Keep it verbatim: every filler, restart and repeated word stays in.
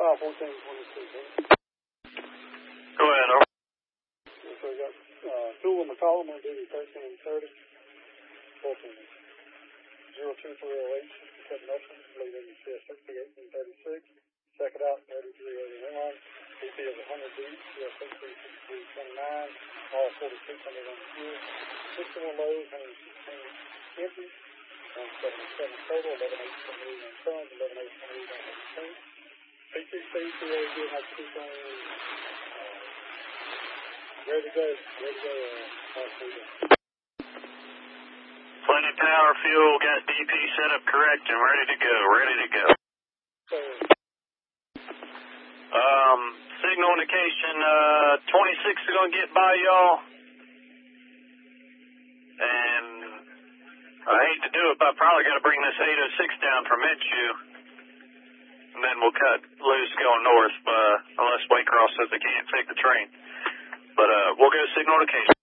five fourteen twenty-two. Go ahead, over. So we got uh, Tool and McCollum on duty thirteen thirty, fourteen. zero two three oh eight, sixty-seven Ocean, leaving C S sixty, eighteen thirty-six. Check it out, thirty-three eighty-one. B P is one hundred D, C S sixty, sixty-three twenty-nine. All forty-six hundred on fuel. sixty-one lows, one hundred sixteen empty. one seventy-seven total, eleven eight twenty-eight on tons, eleven eight twenty-eight on the tank. P T C, P A D, and that's two things. Ready to go, ready to go, uh, all three days. Plenty power, fuel, got D P set up correct and ready to go, ready to go. So, um, signal indication, uh, twenty-six is going to get by y'all. And I hate to do it, but I probably got to bring this eight oh six down from Minshew. And then we'll cut loose going north, uh, unless Waycross says they can't take the train. But, uh, we'll go signal indication.